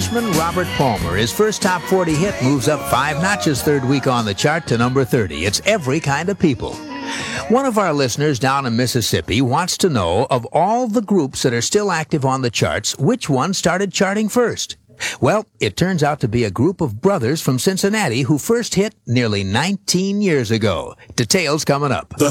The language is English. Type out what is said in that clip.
Irishman Robert Palmer. His first top 40 hit moves up 5 notches third week on the chart to number 30. It's Every Kind of People. One of our listeners down in Mississippi wants to know, of all the groups that are still active on the charts, which one started charting first? Well, it turns out to be a group of brothers from Cincinnati who first hit nearly 19 years ago. Details coming up.